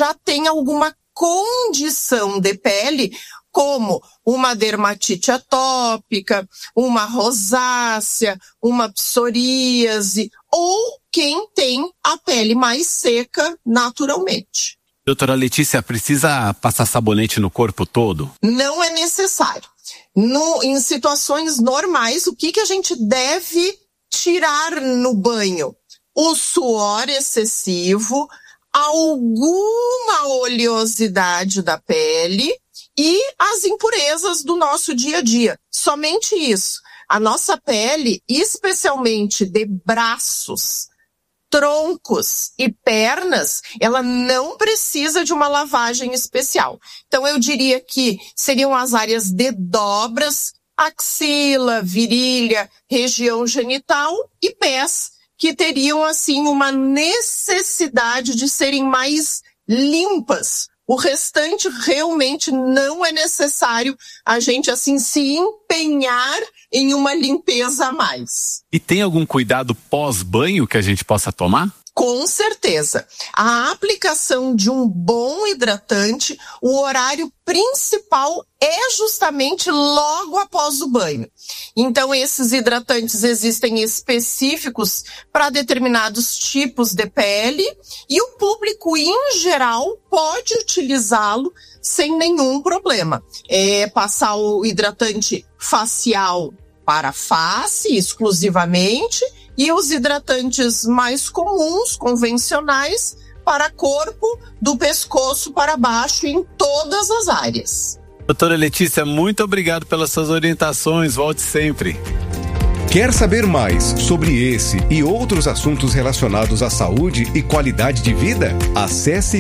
já tem alguma condição de pele, como uma dermatite atópica, uma rosácea, uma psoríase, ou quem tem a pele mais seca naturalmente. Doutora Letícia, precisa passar sabonete no corpo todo? Não é necessário. Em situações normais, o que a gente deve tirar no banho? O suor excessivo, alguma oleosidade da pele e as impurezas do nosso dia a dia. Somente isso. A nossa pele, especialmente de braços, troncos e pernas, ela não precisa de uma lavagem especial. Então eu diria que seriam as áreas de dobras, axila, virilha, região genital e pés, que teriam assim uma necessidade de serem mais limpas. O restante realmente não é necessário a gente assim se empenhar em uma limpeza a mais. E tem algum cuidado pós-banho que a gente possa tomar? Com certeza. A aplicação de um bom hidratante, o horário principal é justamente logo após o banho. Então, esses hidratantes existem específicos para determinados tipos de pele e o público, em geral, pode utilizá-lo sem nenhum problema. Passar o hidratante facial para a face exclusivamente e os hidratantes mais comuns, convencionais, para corpo, do pescoço para baixo, em todas as áreas. Doutora Letícia, muito obrigado pelas suas orientações. Volte sempre. Quer saber mais sobre esse e outros assuntos relacionados à saúde e qualidade de vida? Acesse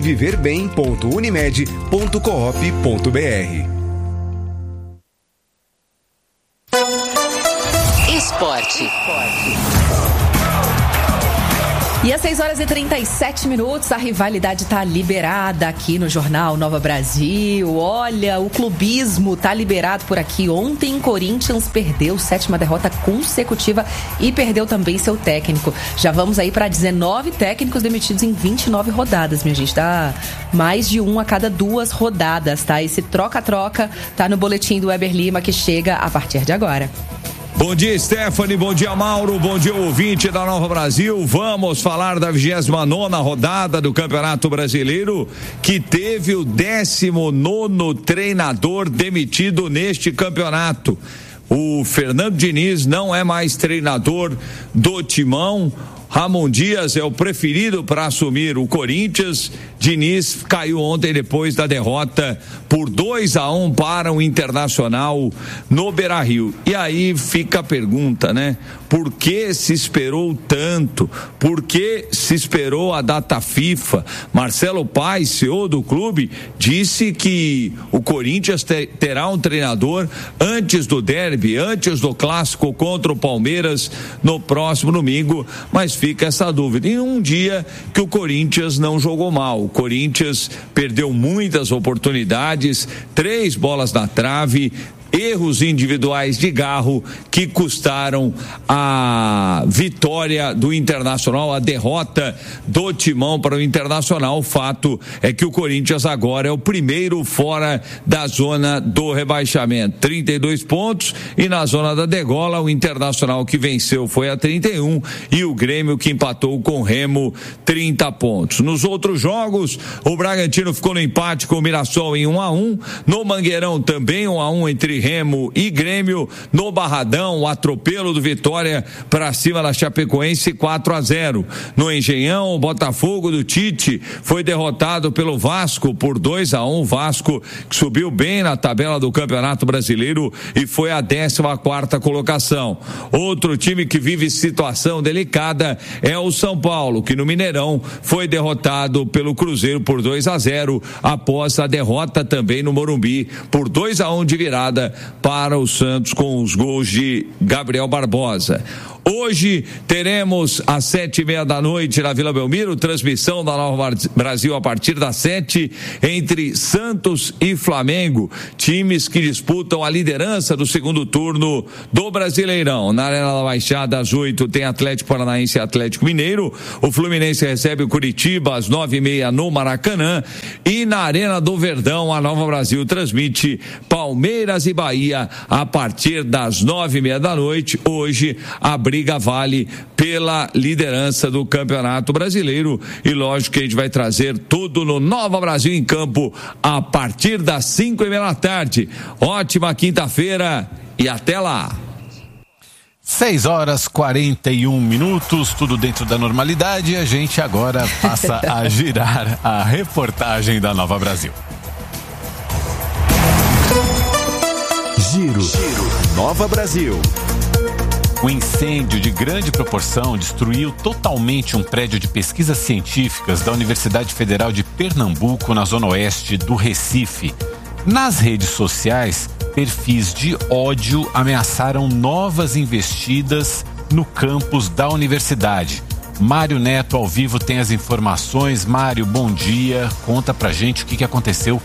viverbem.unimed.coop.br. Esporte. E às 6h37, a rivalidade tá liberada aqui no Jornal Nova Brasil. Olha, o clubismo tá liberado por aqui. Ontem, Corinthians perdeu 7ª derrota consecutiva e perdeu também seu técnico. Já vamos aí para 19 técnicos demitidos em 29 rodadas, minha gente. Dá mais de um a cada 2 rodadas, tá? Esse troca-troca tá no boletim do Weber Lima, que chega a partir de agora. Bom dia, Stephanie, bom dia, Mauro, bom dia, ouvinte da Nova Brasil. Vamos falar da 29ª rodada do Campeonato Brasileiro, que teve o 19º treinador demitido neste campeonato. O Fernando Diniz não é mais treinador do Timão. Ramon Dias é o preferido para assumir o Corinthians. Diniz caiu ontem depois da derrota por 2-1 para o Internacional no Beira-Rio. E aí fica a pergunta, né? Por que se esperou tanto? Por que se esperou a data FIFA? Marcelo Paes, CEO do clube, disse que o Corinthians terá um treinador antes do derby, antes do clássico contra o Palmeiras no próximo domingo, mas fica essa dúvida. Em um dia que o Corinthians não jogou mal, o Corinthians perdeu muitas oportunidades, 3 bolas na trave, erros individuais de Garro que custaram a vitória do Internacional, a derrota do Timão para o Internacional. O fato é que o Corinthians agora é o primeiro fora da zona do rebaixamento, 32 pontos, e na zona da degola o Internacional, que venceu, foi a 31, e o Grêmio, que empatou com o Remo, 30 pontos. Nos outros jogos, o Bragantino ficou no empate com o Mirassol em 1-1, no Mangueirão também 1-1 entre Remo e Grêmio. No Barradão, o atropelo do Vitória para cima da Chapecoense, 4-0. No Engenhão, o Botafogo do Tite foi derrotado pelo Vasco por 2-1. O Vasco, que subiu bem na tabela do Campeonato Brasileiro e foi a 14ª colocação. Outro time que vive situação delicada é o São Paulo, que no Mineirão foi derrotado pelo Cruzeiro por 2-0 após a derrota também no Morumbi por 2-1 de virada para o Santos, com os gols de Gabriel Barbosa. Hoje teremos às 7:30 da noite na Vila Belmiro, transmissão da Nova Brasil a partir das 7, entre Santos e Flamengo, times que disputam a liderança do segundo turno do Brasileirão. Na Arena da Baixada, às 8, tem Atlético Paranaense e Atlético Mineiro. O Fluminense recebe o Curitiba às 9:30 no Maracanã. E na Arena do Verdão, a Nova Brasil transmite Palmeiras e Bahia a partir das 9:30 da noite. Hoje, a briga vale pela liderança do Campeonato Brasileiro. E lógico que a gente vai trazer tudo no Nova Brasil em Campo a partir das 5:30 da tarde. Ótima quinta-feira e até lá. 6:41, tudo dentro da normalidade. A gente agora passa a girar a reportagem da Nova Brasil. Giro Nova Brasil. Um incêndio de grande proporção destruiu totalmente um prédio de pesquisas científicas da Universidade Federal de Pernambuco, na zona oeste do Recife. Nas redes sociais, perfis de ódio ameaçaram novas investidas no campus da universidade. Mário Neto, ao vivo, tem as informações. Mário, bom dia. Conta pra gente o que aconteceu.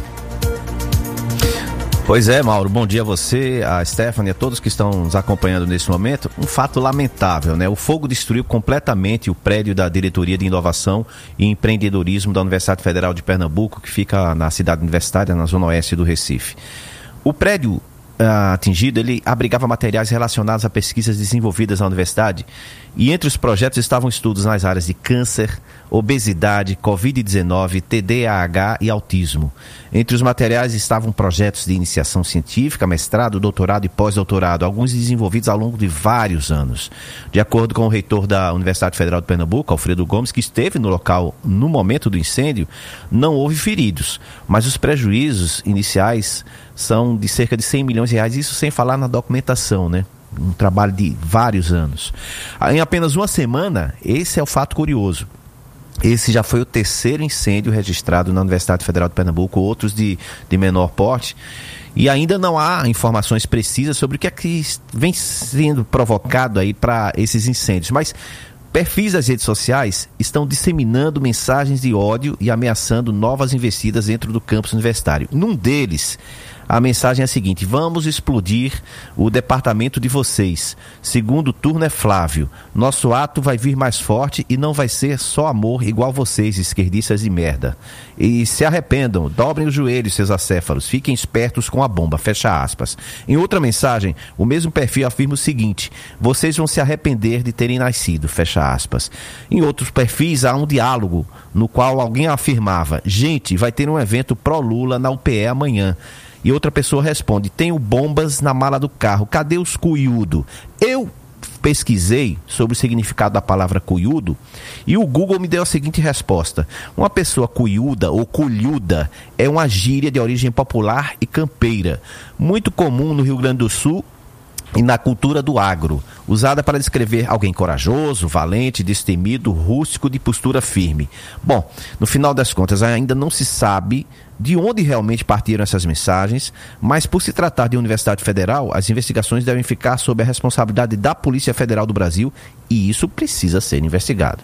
Pois é, Mauro, bom dia a você, a Stephanie, a todos que estão nos acompanhando nesse momento. Um fato lamentável, né? O fogo destruiu completamente o prédio da Diretoria de Inovação e Empreendedorismo da Universidade Federal de Pernambuco, que fica na cidade universitária, na zona oeste do Recife. O prédio atingido, ele abrigava materiais relacionados a pesquisas desenvolvidas na universidade, e entre os projetos estavam estudos nas áreas de câncer, obesidade, Covid-19, TDAH e autismo. Entre os materiais estavam projetos de iniciação científica, mestrado, doutorado e pós-doutorado, alguns desenvolvidos ao longo de vários anos. De acordo com o reitor da Universidade Federal de Pernambuco, Alfredo Gomes, que esteve no local no momento do incêndio, não houve feridos, mas os prejuízos iniciais são de cerca de 100 milhões de reais, isso sem falar na documentação, né? Um trabalho de vários anos. Em apenas uma semana, esse é o fato curioso. Esse já foi o terceiro incêndio registrado na Universidade Federal de Pernambuco, outros de menor porte, e ainda não há informações precisas sobre o que é que vem sendo provocado aí para esses incêndios. Mas perfis das redes sociais estão disseminando mensagens de ódio e ameaçando novas investidas dentro do campus universitário. Num deles, a mensagem é a seguinte: vamos explodir o departamento de vocês. Segundo turno é Flávio. Nosso ato vai vir mais forte e não vai ser só amor igual vocês, esquerdistas de merda. E se arrependam, dobrem os joelhos, seus acéfalos. Fiquem espertos com a bomba. Fecha aspas. Em outra mensagem, o mesmo perfil afirma o seguinte: vocês vão se arrepender de terem nascido. Fecha aspas. Em outros perfis há um diálogo no qual alguém afirmava: gente, vai ter um evento pró-Lula na UPE amanhã. E outra pessoa responde: tenho bombas na mala do carro, cadê os cuiudo? Eu pesquisei sobre o significado da palavra cuiudo e o Google me deu a seguinte resposta: uma pessoa cuiuda ou culhuda é uma gíria de origem popular e campeira, muito comum no Rio Grande do Sul e na cultura do agro, usada para descrever alguém corajoso, valente, destemido, rústico, de postura firme. Bom, no final das contas, ainda não se sabe de onde realmente partiram essas mensagens, mas por se tratar de Universidade Federal, as investigações devem ficar sob a responsabilidade da Polícia Federal do Brasil e isso precisa ser investigado.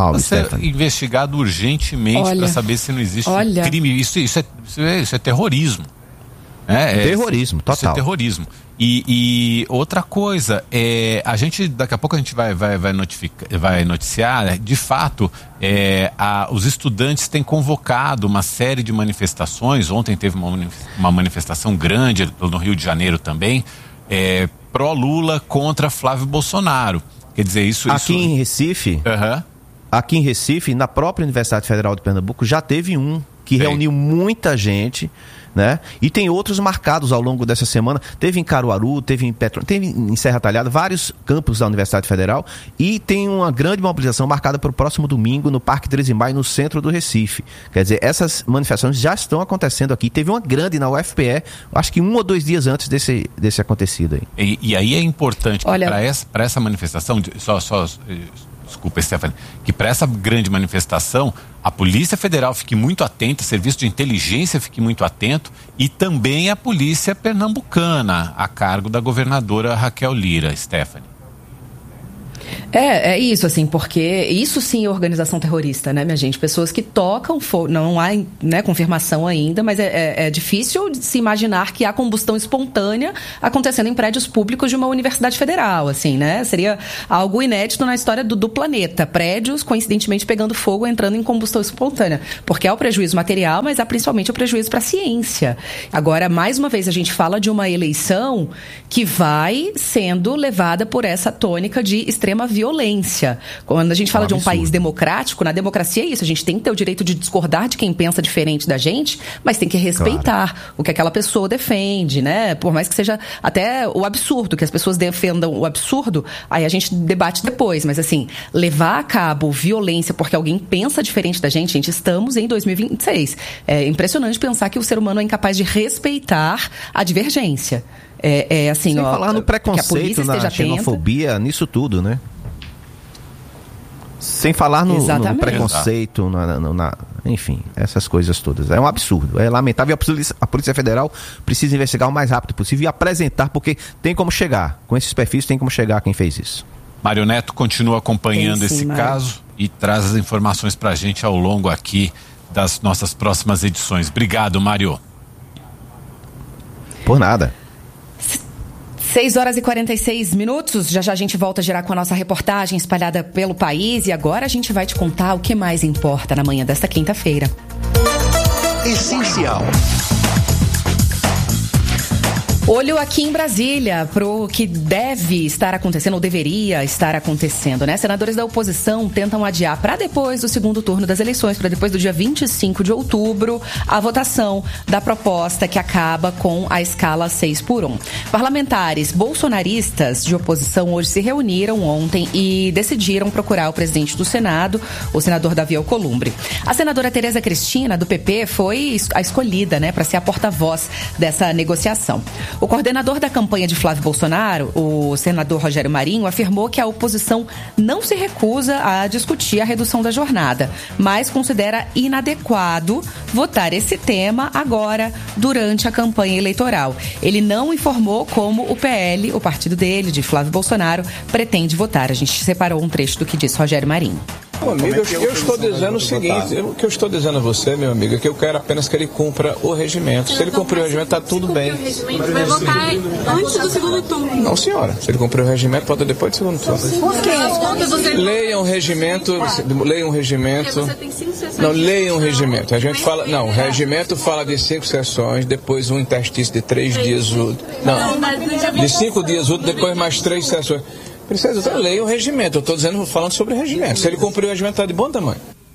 Investigado urgentemente para saber se não existe crime. Isso é terrorismo. Terrorismo, total. Isso é terrorismo. E outra coisa, a gente, daqui a pouco a gente vai noticiar, né? De fato, os estudantes têm convocado uma série de manifestações. Ontem teve uma manifestação grande no Rio de Janeiro também, pró-Lula contra Flávio Bolsonaro. Quer dizer, Aqui em Recife, aqui em Recife, na própria Universidade Federal de Pernambuco, já teve um que reuniu muita gente, né? E tem outros marcados ao longo dessa semana. Teve em Caruaru, teve em Serra Talhada, vários campos da Universidade Federal, e tem uma grande mobilização marcada para o próximo domingo no Parque 13 de Maio, no centro do Recife. Quer dizer, essas manifestações já estão acontecendo aqui. Teve uma grande na UFPE, acho que 1 ou 2 dias antes desse acontecido aí. E aí é importante, para essa manifestação, desculpa, Stephanie, que para essa grande manifestação a Polícia Federal fique muito atenta, o Serviço de Inteligência fique muito atento e também a Polícia Pernambucana, a cargo da governadora Raquel Lira, Stephanie. É isso, assim, porque isso sim é organização terrorista, né, minha gente? Pessoas que tocam fogo, não há, né, confirmação ainda, mas é difícil de se imaginar que há combustão espontânea acontecendo em prédios públicos de uma universidade federal, assim, né? Seria algo inédito na história do planeta. Prédios, coincidentemente, pegando fogo, entrando em combustão espontânea. Porque há o prejuízo material, mas há principalmente o prejuízo para a ciência. Agora, mais uma vez, a gente fala de uma eleição que vai sendo levada por essa tônica de extrema violência. Quando a gente fala de um país democrático, na democracia é isso, a gente tem que ter o direito de discordar de quem pensa diferente da gente, mas tem que respeitar o que aquela pessoa defende, né? Por mais que seja até o absurdo, que as pessoas defendam o absurdo, aí a gente debate depois, mas assim, levar a cabo violência porque alguém pensa diferente da gente, estamos em 2026. É impressionante pensar que o ser humano é incapaz de respeitar a divergência. Assim, sem falar no preconceito, na xenofobia, nisso tudo, né? Sem falar no preconceito, enfim, essas coisas todas. É um absurdo, é lamentável. A Polícia Federal precisa investigar o mais rápido possível e apresentar, porque tem como chegar. Com esses perfis tem como chegar quem fez isso. Mário Neto continua acompanhando esse caso e traz as informações pra gente ao longo aqui das nossas próximas edições. Obrigado, Mário. Por nada. 6h46. Já a gente volta a girar com a nossa reportagem espalhada pelo país e agora a gente vai te contar o que mais importa na manhã desta quinta-feira. Essencial. Olho aqui em Brasília pro que deve estar acontecendo, ou deveria estar acontecendo, né? Senadores da oposição tentam adiar para depois do segundo turno das eleições, para depois do dia 25 de outubro, a votação da proposta que acaba com a escala 6x1. Parlamentares bolsonaristas de oposição hoje se reuniram ontem e decidiram procurar o presidente do Senado, o senador Davi Alcolumbre. A senadora Tereza Cristina, do PP, foi a escolhida, né, para ser a porta-voz dessa negociação. O coordenador da campanha de Flávio Bolsonaro, o senador Rogério Marinho, afirmou que a oposição não se recusa a discutir a redução da jornada, mas considera inadequado votar esse tema agora, durante a campanha eleitoral. Ele não informou como o PL, o partido dele, de Flávio Bolsonaro, pretende votar. A gente separou um trecho do que disse Rogério Marinho. Meu amigo, eu estou dizendo o seguinte, o que eu estou dizendo a você, meu amigo, é que eu quero apenas que ele cumpra o regimento. Se ele cumprir o regimento, está tudo bem. O regimento vai votar antes do segundo turno. Não, senhora. Se ele cumprir o regimento, vota depois do segundo turno. Por quê? Leiam o regimento, leiam o regimento. Não, leiam o regimento. A gente fala, não, o regimento fala de 5 sessões, depois um interstício de 3 dias úteis. Não, de 5 dias úteis, depois mais 3 sessões. Princesa, leia o regimento. Eu estou falando sobre o regimento. Se ele cumprir o regimento, está de bom tamanho.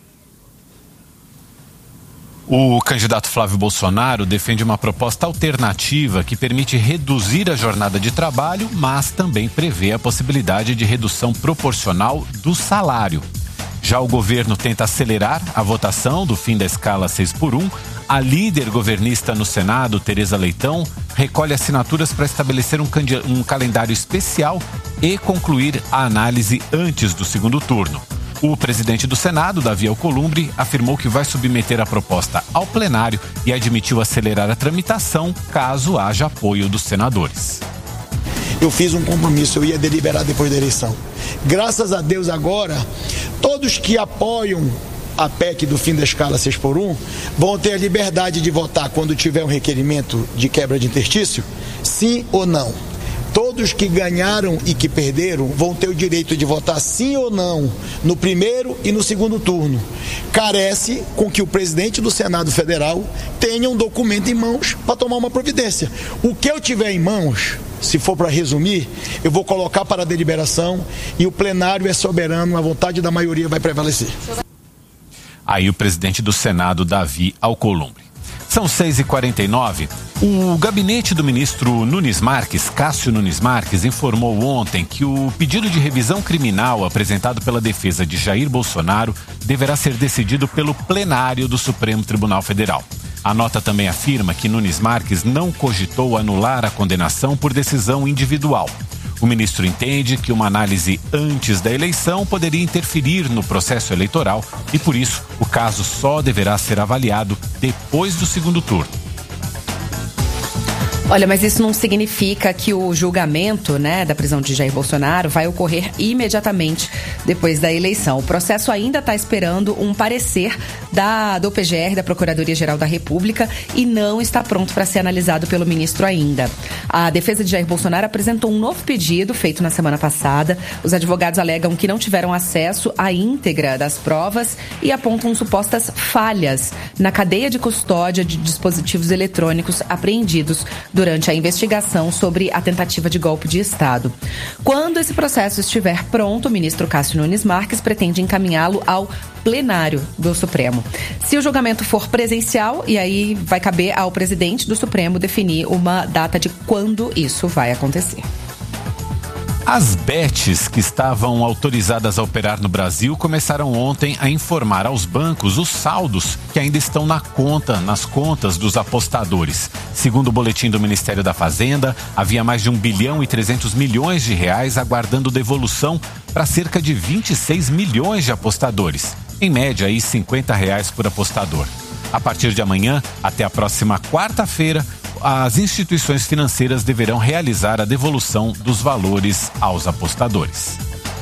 O candidato Flávio Bolsonaro defende uma proposta alternativa que permite reduzir a jornada de trabalho, mas também prevê a possibilidade de redução proporcional do salário. Já o governo tenta acelerar a votação do fim da escala 6x1. A líder governista no Senado, Tereza Leitão, recolhe assinaturas para estabelecer um calendário especial e concluir a análise antes do segundo turno. O presidente do Senado, Davi Alcolumbre, afirmou que vai submeter a proposta ao plenário e admitiu acelerar a tramitação caso haja apoio dos senadores. Eu fiz um compromisso, eu ia deliberar depois da eleição. Graças a Deus agora, todos que apoiam a PEC do fim da escala 6x1 vão ter a liberdade de votar quando tiver um requerimento de quebra de interstício, sim ou não. Todos que ganharam e que perderam vão ter o direito de votar sim ou não no primeiro e no segundo turno. Carece com que o presidente do Senado Federal tenha um documento em mãos para tomar uma providência. O que eu tiver em mãos, se for para resumir, eu vou colocar para a deliberação e o plenário é soberano, a vontade da maioria vai prevalecer. Aí o presidente do Senado, Davi Alcolumbre. São 6h49. O gabinete do ministro Nunes Marques, Cássio Nunes Marques, informou ontem que o pedido de revisão criminal apresentado pela defesa de Jair Bolsonaro deverá ser decidido pelo plenário do Supremo Tribunal Federal. A nota também afirma que Nunes Marques não cogitou anular a condenação por decisão individual. O ministro entende que uma análise antes da eleição poderia interferir no processo eleitoral e, por isso, o caso só deverá ser avaliado depois do segundo turno. Olha, mas isso não significa que o julgamento, né, da prisão de Jair Bolsonaro vai ocorrer imediatamente depois da eleição. O processo ainda está esperando um parecer do PGR, da Procuradoria-Geral da República, e não está pronto para ser analisado pelo ministro ainda. A defesa de Jair Bolsonaro apresentou um novo pedido feito na semana passada. Os advogados alegam que não tiveram acesso à íntegra das provas e apontam supostas falhas na cadeia de custódia de dispositivos eletrônicos apreendidos durante a investigação sobre a tentativa de golpe de Estado. Quando esse processo estiver pronto, o ministro Cássio Nunes Marques pretende encaminhá-lo ao plenário do Supremo. Se o julgamento for presencial, e aí vai caber ao presidente do Supremo definir uma data de quando isso vai acontecer. As bets que estavam autorizadas a operar no Brasil começaram ontem a informar aos bancos os saldos que ainda estão nas contas dos apostadores. Segundo o boletim do Ministério da Fazenda, havia mais de 1 bilhão e 300 milhões de reais aguardando devolução para cerca de 26 milhões de apostadores. Em média, aí, R$50 por apostador. A partir de amanhã, até a próxima quarta-feira, as instituições financeiras deverão realizar a devolução dos valores aos apostadores.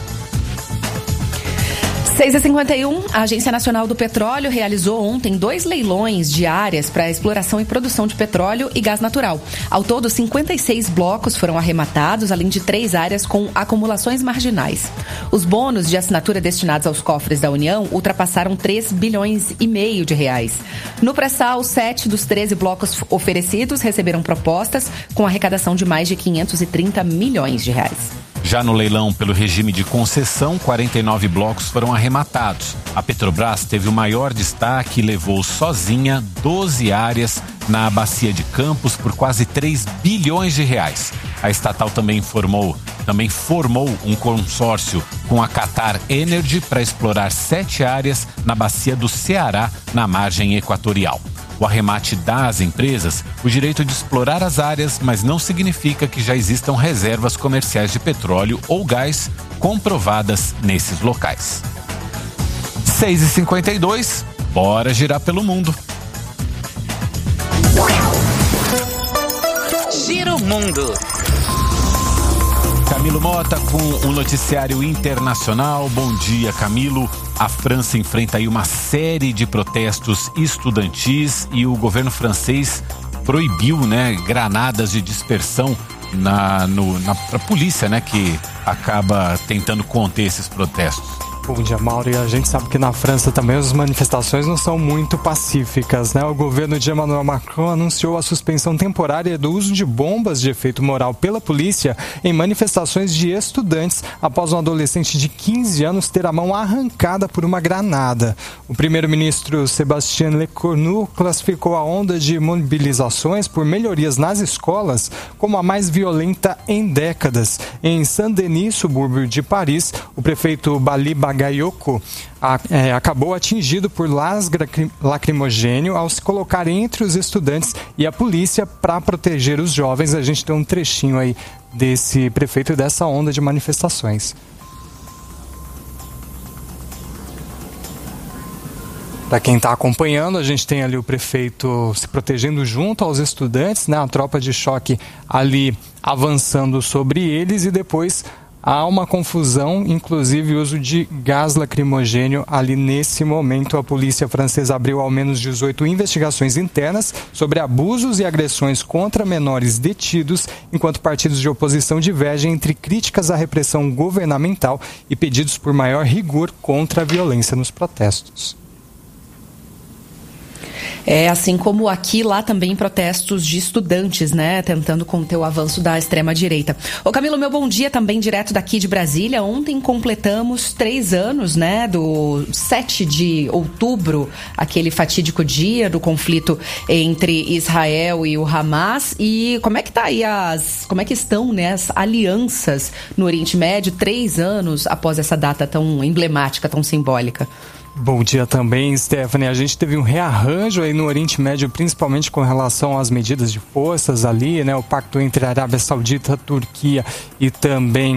6h51, a Agência Nacional do Petróleo realizou ontem 2 leilões de áreas para exploração e produção de petróleo e gás natural. Ao todo, 56 blocos foram arrematados, além de 3 áreas com acumulações marginais. Os bônus de assinatura destinados aos cofres da União ultrapassaram 3 bilhões e meio de reais. No pré-sal, 7 dos 13 blocos oferecidos receberam propostas com arrecadação de mais de 530 milhões de reais. Já no leilão pelo regime de concessão, 49 blocos foram arrematados. A Petrobras teve o maior destaque e levou sozinha 12 áreas na Bacia de Campos por quase 3 bilhões de reais. A estatal também formou um consórcio com a Qatar Energy para explorar 7 áreas na Bacia do Ceará, na margem equatorial. O arremate dá às empresas o direito de explorar as áreas, mas não significa que já existam reservas comerciais de petróleo ou gás comprovadas nesses locais. 6h52, bora girar pelo mundo. Giro Mundo. Camilo Mota com o noticiário internacional. Bom dia, Camilo. A França enfrenta aí uma série de protestos estudantis e o governo francês proibiu, granadas de dispersão pra polícia, que acaba tentando conter esses protestos. Bom dia, Mauro. E a gente sabe que na França também as manifestações não são muito pacíficas, O governo de Emmanuel Macron anunciou a suspensão temporária do uso de bombas de efeito moral pela polícia em manifestações de estudantes após um adolescente de 15 anos ter a mão arrancada por uma granada. O primeiro-ministro Sébastien Lecornu classificou a onda de mobilizações por melhorias nas escolas como a mais violenta em décadas. Em Saint-Denis, subúrbio de Paris, o prefeito Bali Bagayoko acabou atingido por gás lacrimogênio ao se colocar entre os estudantes e a polícia para proteger os jovens. A gente tem um trechinho aí desse prefeito e dessa onda de manifestações. Para quem está acompanhando, a gente tem ali o prefeito se protegendo junto aos estudantes, a tropa de choque ali avançando sobre eles, e depois há uma confusão, inclusive uso de gás lacrimogênio ali nesse momento. A polícia francesa abriu ao menos 18 investigações internas sobre abusos e agressões contra menores detidos, enquanto partidos de oposição divergem entre críticas à repressão governamental e pedidos por maior rigor contra a violência nos protestos. Assim como aqui, lá também protestos de estudantes, tentando conter o avanço da extrema-direita. Ô Camilo, meu bom dia também direto daqui de Brasília. Ontem completamos 3 anos, do 7 de outubro, aquele fatídico dia do conflito entre Israel e o Hamas. E como é que tá aí como é que estão, as alianças no Oriente Médio 3 anos após essa data tão emblemática, tão simbólica? Bom dia também, Stephanie. A gente teve um rearranjo aí no Oriente Médio, principalmente com relação às medidas de forças ali, o pacto entre a Arábia Saudita, Turquia e também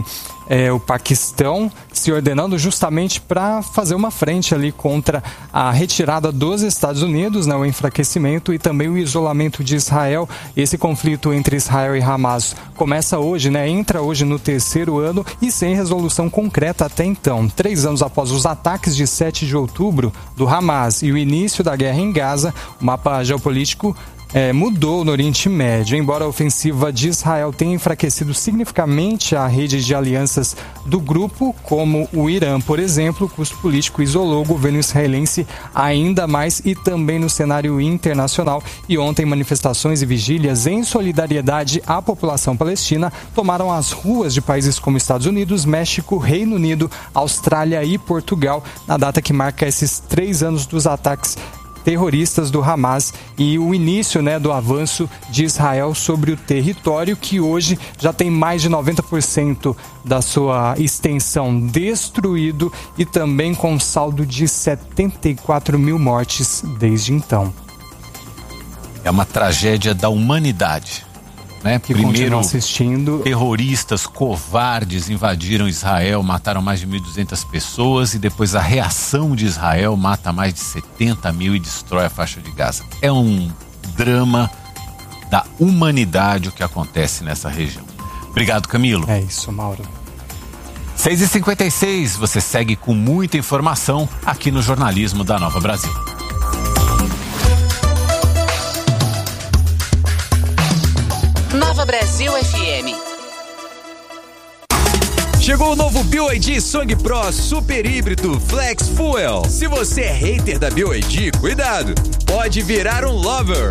o Paquistão se ordenando justamente para fazer uma frente ali contra a retirada dos Estados Unidos, né, o enfraquecimento e também o isolamento de Israel. Esse conflito entre Israel e Hamas começa hoje, né, entra hoje no terceiro ano e sem resolução concreta até então. 3 anos após os ataques de 7 de outubro do Hamas e o início da guerra em Gaza, o mapa geopolítico mudou no Oriente Médio. Embora a ofensiva de Israel tenha enfraquecido significativamente a rede de alianças do grupo, como o Irã, por exemplo, o custo político isolou o governo israelense ainda mais e também no cenário internacional. E ontem, manifestações e vigílias em solidariedade à população palestina tomaram as ruas de países como Estados Unidos, México, Reino Unido, Austrália e Portugal, na data que marca esses 3 anos dos ataques terroristas do Hamas e o início, né, do avanço de Israel sobre o território, que hoje já tem mais de 90% da sua extensão destruído e também com saldo de 74 mil mortes desde então. É uma tragédia da humanidade, né? Que primeiro, assistindo. Terroristas covardes invadiram Israel, mataram mais de 1.200 pessoas e depois a reação de Israel mata mais de 70 mil e destrói a faixa de Gaza. É um drama da humanidade o que acontece nessa região. Obrigado, Camilo. É isso, Mauro. 6h56, você segue com muita informação aqui no Jornalismo da Nova Brasil. Nova Brasil FM. Chegou o novo BYD Song Pro Super Híbrido Flex Fuel. Se você é hater da BYD, cuidado, pode virar um lover.